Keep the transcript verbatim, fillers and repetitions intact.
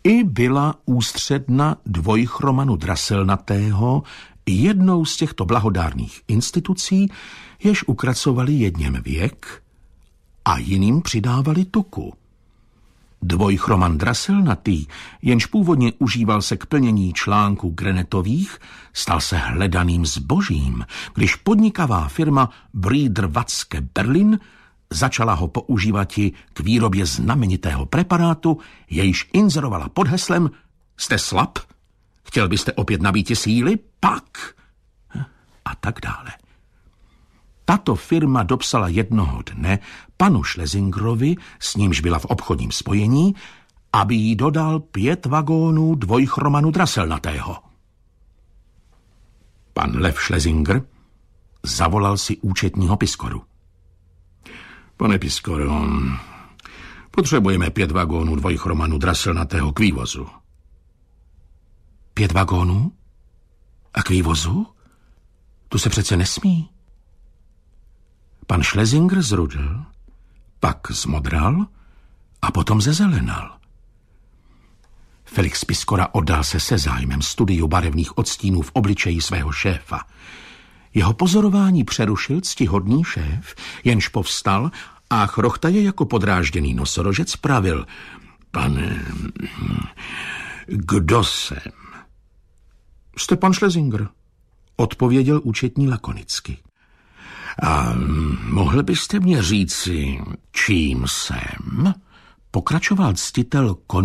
I byla ústředna dvojchromanu draselnatého jednou z těchto blahodárných institucí, jež ukracovali jedněm věk a jiným přidávali tuku. Dvojchroman draselnatý, jenž původně užíval se k plnění článků grenetových, stal se hledaným zbožím, když podnikavá firma Brüder Watzke Berlin začala ho používat k výrobě znamenitého preparátu, jejž inzerovala pod heslem "Jste slab? Chtěl byste opět nabíti síly? Pak!" a tak dále. Tato firma dopsala jednoho dne panu Schlesingerovi, s nímž byla v obchodním spojení, aby jí dodal pět vagónů dvojchromanu draselnatého. Pan Lev Schlesinger zavolal si účetního Piskoru. Pane Piskoro, potřebujeme pět vagónů dvojchromanu draselnatého k vývozu. Pět vagónů? A k vývozu? To se přece nesmí. Pan Schlesinger zrudl, pak zmodral a potom zezelenal. Felix Piskora oddal se se zájmem studiu barevných odstínů v obličeji svého šéfa. Jeho pozorování přerušil ctihodný šéf, jenž povstal a chrochtaje jako podrážděný nosorožec pravil: Pane, kdo jsem? Jste pan Schlesinger, odpověděl účetní lakonicky. A mohl byste mě říci, čím jsem? Pokračoval ctitel kon